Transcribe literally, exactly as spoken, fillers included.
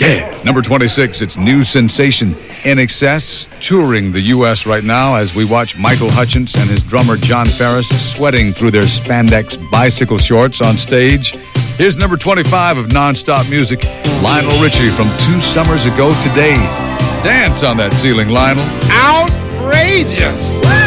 Yeah. Number twenty-six, it's new sensation In Excess, touring the U S right now as we watch Michael Hutchence and his drummer John Ferris sweating through their spandex bicycle shorts on stage. Here's number twenty-five of Non-Stop Music, Lionel Richie from two summers ago today. Dance on that ceiling, Lionel. Outrageous!